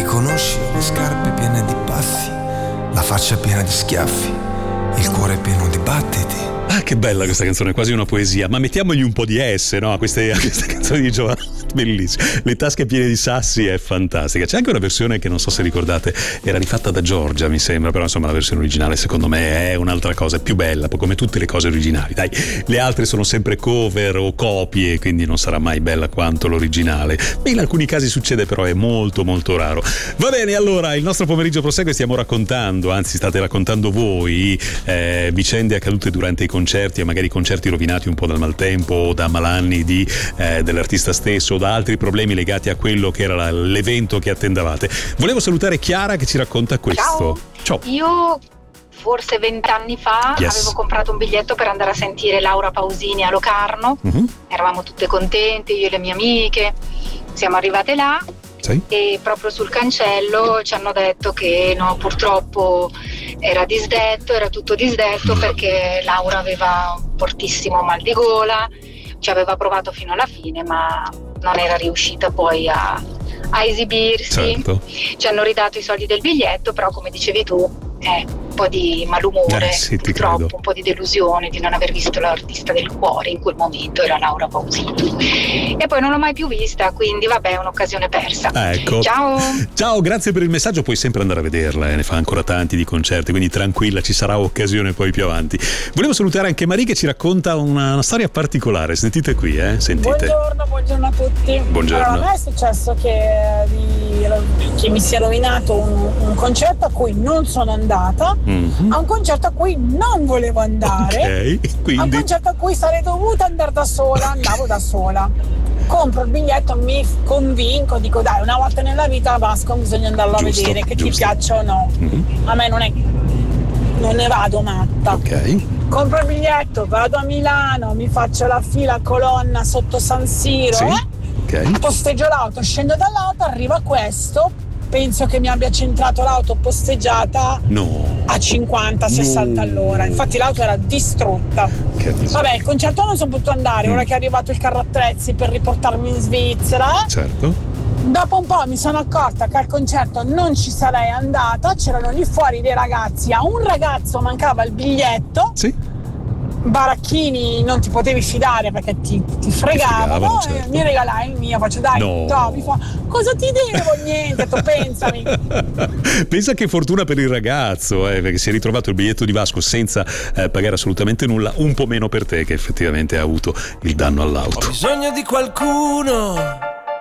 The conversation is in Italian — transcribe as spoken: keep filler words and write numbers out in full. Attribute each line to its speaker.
Speaker 1: riconosci le scarpe piene di baffi, la faccia piena di schiaffi, il cuore pieno di battiti.
Speaker 2: Ah, che bella questa canzone, quasi una poesia. Ma mettiamogli un po' di S, no? A queste, a queste canzoni di Giovanni. Bellissimo. Le tasche piene di sassi è fantastica. C'è anche una versione che non so se ricordate, era rifatta da Giorgia, mi sembra, però insomma la versione originale secondo me è un'altra cosa, è più bella, come tutte le cose originali. Dai, le altre sono sempre cover o copie, quindi non sarà mai bella quanto l'originale. In alcuni casi succede, però è molto molto raro. Va bene, allora il nostro pomeriggio prosegue, stiamo raccontando, anzi state raccontando voi eh, vicende accadute durante i concerti e magari concerti rovinati un po' dal maltempo o da malanni di, eh, dell'artista stesso o da altri problemi legati a quello che era l'evento che attendavate. Volevo salutare Chiara che ci racconta questo.
Speaker 3: Ciao. Ciao. Io forse vent'anni fa yes. avevo comprato un biglietto per andare a sentire Laura Pausini a Locarno. Uh-huh. Eravamo tutte contente, io e le mie amiche. Siamo arrivate là. Sì. E proprio sul cancello ci hanno detto che no, purtroppo era disdetto, era tutto disdetto mm. perché Laura aveva un fortissimo mal di gola, ci aveva provato fino alla fine ma non era riuscita poi a, a esibirsi. Certo. Ci hanno ridato i soldi del biglietto, però come dicevi tu eh, un po' di malumore,
Speaker 2: eh, sì,
Speaker 3: purtroppo un po' di delusione di non aver visto l'artista del cuore in quel momento, era Laura Pausini, e poi non l'ho mai più vista, quindi vabbè, è un'occasione persa.
Speaker 2: Ecco.
Speaker 3: Ciao.
Speaker 2: Ciao, grazie per il messaggio, puoi sempre andare a vederla, eh, ne fa ancora tanti di concerti, quindi tranquilla, ci sarà occasione poi più avanti. Volevo salutare anche Maria che ci racconta una, una storia particolare, sentite qui, eh, sentite.
Speaker 4: Buongiorno, buongiorno a tutti.
Speaker 2: Buongiorno.
Speaker 4: Allora, a me è successo che, di, che mi sia rovinato un, un concerto a cui non sono andata, mm-hmm. a un concerto a cui non volevo andare,
Speaker 2: okay, quindi...
Speaker 4: a un concerto a cui sarei dovuta andare da sola, andavo da sola. Compro il biglietto, mi convinco, dico dai, una volta nella vita Vasco bisogna andarlo giusto, a vedere, che giusto. Ti piaccia o no. Mm-hmm. A me non è, non ne vado matta.
Speaker 2: Ok.
Speaker 4: Compro il biglietto, vado a Milano, mi faccio la fila a colonna sotto San Siro,
Speaker 2: sì?
Speaker 4: eh?
Speaker 2: Okay.
Speaker 4: Posteggio l'auto, scendo dall'auto, arriva questo, penso che mi abbia centrato l'auto posteggiata
Speaker 2: no.
Speaker 4: a cinquanta sessanta no. all'ora, infatti l'auto era distrutta.
Speaker 2: Che
Speaker 4: vabbè, il concerto non sono potuto andare, mm. ora che è arrivato il carro attrezzi per riportarmi in Svizzera, eh?
Speaker 2: Certo.
Speaker 4: Dopo un po' mi sono accorta che al concerto non ci sarei andata, c'erano lì fuori dei ragazzi, a un ragazzo mancava il biglietto.
Speaker 2: Sì.
Speaker 4: Baracchini non ti potevi fidare perché ti, ti fregavano,
Speaker 2: certo.
Speaker 4: E mi regalai il mio, faccio dai,
Speaker 2: no.
Speaker 4: no, mi fa, cosa ti devo? Niente, tu pensami.
Speaker 2: Pensa che fortuna per il ragazzo, eh, perché si è ritrovato il biglietto di Vasco senza eh, pagare assolutamente nulla, un po' meno per te che effettivamente ha avuto il danno all'auto.
Speaker 5: Ho bisogno di qualcuno